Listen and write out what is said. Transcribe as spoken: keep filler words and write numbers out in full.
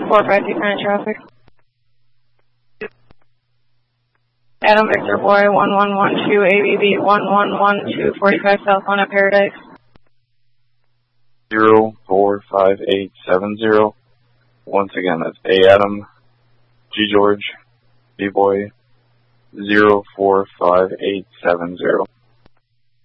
four five two nine traffic. Adam Victor Boy one one one two A B B one one one two forty-five South one at Paradise. Zero four five eight seven zero. Once again, that's A Adam, G George, B Boy, zero four five eight seven zero.